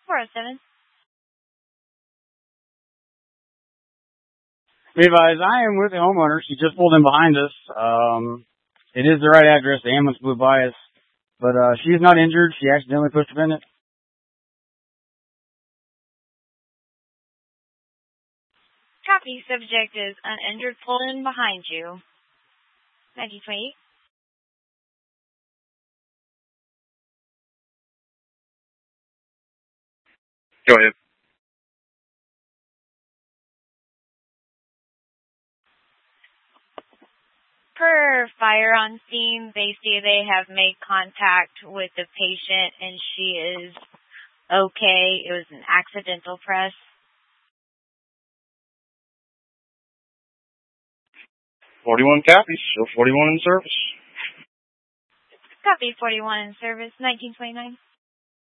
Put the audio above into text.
407. Levi's, I am with the homeowner. She just pulled in behind us. It is the right address. The ambulance blew by us. But she is not injured. She accidentally pushed a fence. Copy. Subject is uninjured. Pulled in behind you. 1928. Go ahead. Per fire on scene, they say they have made contact with the patient and she is okay. It was an accidental press. 41 copies. Show 41 in service. Copy. 41 in service. 1929.